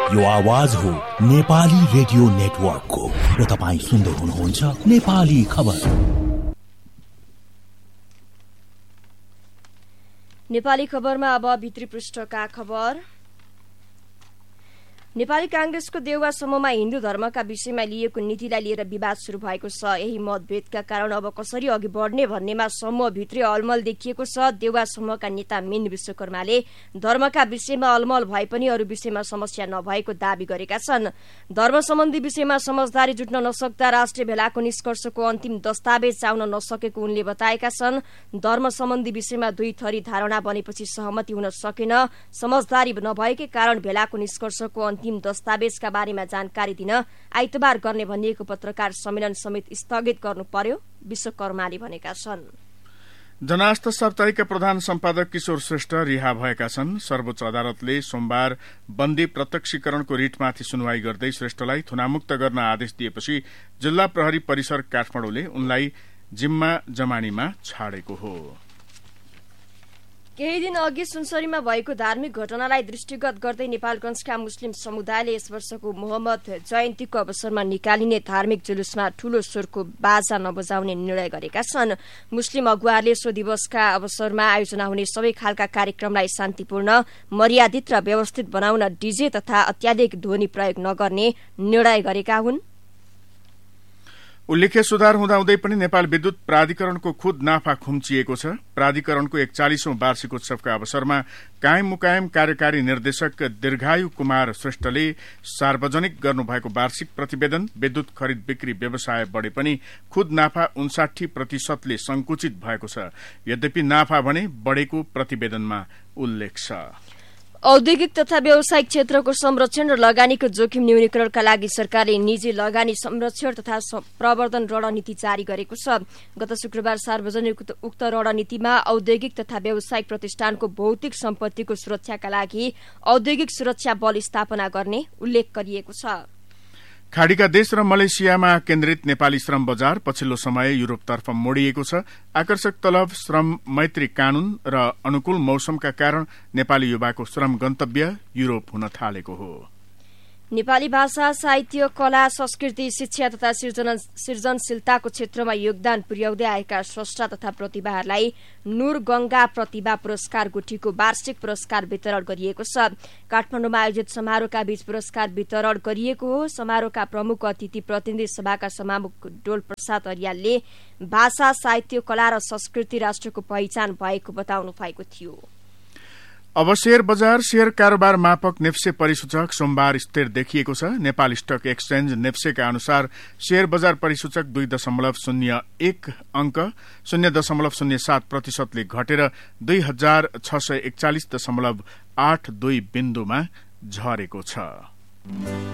यो आवाज हो नेपाली रेडियो नेटवर्कको र तपाईं सुन्दै हुनुहुन्छ नेपाली खबर। नेपाली खबरमा अब भित्री पृष्ठका खबर। नेपाली कांग्रेसको देउवा समूहमा हिन्दू धर्मका विषयमा लिएको नीतिलाई लिएर विवाद शुरू भएको छ। यही मतभेदका कारण अब कसरी अघि बढ्ने भन्नेमा समूहभित्रै अलमल देखिएको छ। देउवा समूहका नेता मीन विश्वकर्माले धर्मका विषयमा अलमल भए पनि अरू विषयमा समस्या नभएको दावी गरेका छन्। धर्म सम्बन्धी विषयमा समझदारी जुट्न नसक्दा राष्ट्रिय भेलाको निष्कर्षको अन्तिम दस्तावेज आउन नसकेको उनले बताएका छन्। धर्म सम्बन्धी विषयमा दुई थरी धारणा बनेपछि सहमति हुन सकेन। समझदारी नभएकै कारण भेलाको निष्कर्षको अन्तिम दस्तावेजका बारेमा जानकारी दिन आइतबार गर्ने भनिएको पत्रकार सम्मेलन समेत स्थगित गर्नु पर्यो, विश्वकर्माले भनेका छन्। जनआस्था साप्ताहिकका प्रधान सम्पादक किशोर श्रेष्ठ रिहा भएका छन्। सर्वोच्च अदालतले सोमबार बन्दी प्रत्यक्षीकरणको रिटमाथि सुनवाई गर्दै श्रेष्ठलाई थुनामुक्त गर्न आदेश दिएपछि जिल्ला प्रहरी परिसर काठमाडौँले उनलाई जिम्मा जमानीमा छाडेको हो। केही दिन अघि सुनसरीमा भएको धार्मिक घटनालाई दृष्टिगत गर्दै नेपालगंजका मुस्लिम समुदायले यस वर्षको मोहम्मद जयन्तीको अवसरमा निकालिने धार्मिक जुलुसमा ठूलो स्वरको बाजा नबजाउने निर्णय गरेका छन्। मुस्लिम अगुवाहरूले सो दिवसका अवसरमा आयोजना हुने सबै खालका कार्यक्रमलाई शान्तिपूर्ण, मर्यादित र व्यवस्थित बनाउन डीजे तथा अत्याधिक ध्वनि प्रयोग नगर्ने निर्णय गरेका हुन्। उल्लेख्य सुधार हुँदाहुँदै पनि नेपाल विद्युत प्राधिकरणको खुद नाफा खुम्चिएको छ। प्राधिकरणको 41औं वार्षिक उत्सवका अवसरमा कायम मुकायम कार्यकारी निर्देशक दीर्घायु कुमार श्रेष्ठले सार्वजनिक गर्नुभएको वार्षिक प्रतिवेदन विद्युत खरिद बिक्री व्यवसाय बढे पनि खुद नाफा 59% संकुचित भएको छ। यद्यपि नाफा भने बढेको प्रतिवेदनमा उल्लेख छ। औद्योगिक तथा व्यावसायिक क्षेत्रको संरक्षण र लगानीको जोखिम न्यूनीकरणका लागि सरकारले निजी लगानी संरक्षण तथा प्रवर्धन रणनीति जारी गरेको छ। गत शुक्रबार सार्वजनिक उक्त रणनीतिमा औद्योगिक तथा व्यावसायिक प्रतिष्ठानको भौतिक सम्पत्तिको सुरक्षाका लागि औद्योगिक सुरक्षा बल स्थापना गर्ने उल्लेख गरिएको छ। खाडीका देश र मलेसियामा केन्द्रित नेपाली श्रम बजार पछिल्लो समय युरोपतर्फ मोडिएको छ। आकर्षक तलब, श्रम मैत्री कानून र अनुकूल मौसमका कारण नेपाली युवाको श्रम गन्तव्य युरोप हुन थालेको हो। नेपाली भाषा, साहित्य, कला, संस्कृति, शिक्षा तथा सृजनशीलताको क्षेत्रमा योगदान पुर्याउँदै आएका स्रष्टा तथा प्रतिभाहरूलाई नूर गंगा प्रतिभा पुरस्कार गुठीको वार्षिक पुरस्कार वितरण गरिएको छ। काठमाडौँमा आयोजित समारोहका बीच पुरस्कार वितरण गरिएको हो। समारोहका प्रमुख अतिथि प्रतिनिधि सभाका सभामुख डोल प्रसाद अर्यालले भाषा, साहित्य, कला र संस्कृति राष्ट्रको पहिचान भएको बताउनु भएको थियो। अब शेयर बजार शेयर कारोबार मापक नेप्से परिसूचक सोमबार स्थिर देखिएको छ। नेपाल स्टक एक्सचेन्ज नेप्सेका अनुसार शेयर बजार परिसूचक 2.01 अंक 0.07% घटेर 2641.82 बिन्दुमा झरेको छ।